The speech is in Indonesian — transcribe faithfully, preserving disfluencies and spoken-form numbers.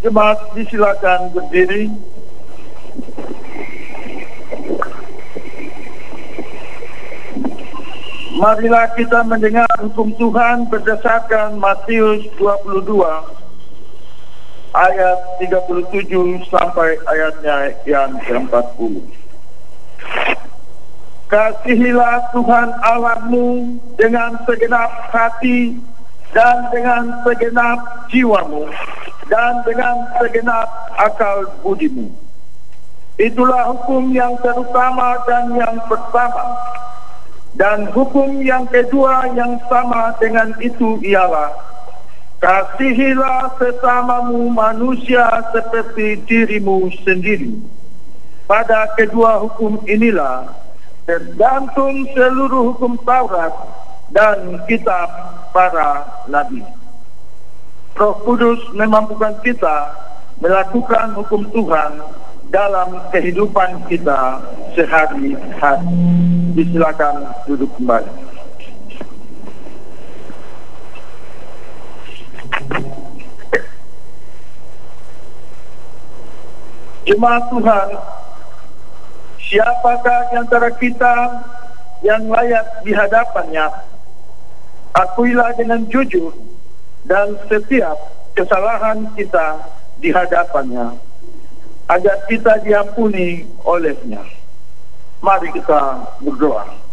Jemaat disilakan berdiri. Marilah kita mendengar hukum Tuhan berdasarkan Matius dua puluh dua ayat tiga puluh tujuh sampai ayatnya yang keempat puluh. Kasihilah Tuhan Allahmu dengan segenap hati dan dengan segenap jiwamu dan dengan segenap akal budimu. Itulah hukum yang terutama dan yang pertama. Dan hukum yang kedua yang sama dengan itu ialah, kasihilah sesamamu manusia seperti dirimu sendiri. Pada kedua hukum inilah tergantung seluruh hukum Taurat dan kitab para nabi. Roh Kudus memampukan kita melakukan hukum Tuhan dalam kehidupan kita sehari-hari. Disilakan duduk kembali. Jemaat Tuhan, siapakah di antara kita yang layak di hadapannya? Akuilah dengan jujur dan setiap kesalahan kita di hadapannya, agar kita diampuni olehnya. Mari kita berdoa.